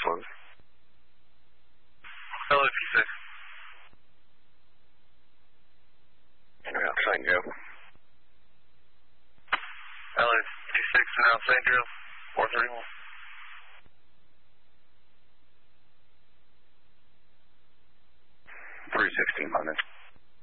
1. LA-26. Outside Joe. LA-26 and outside drill. 431.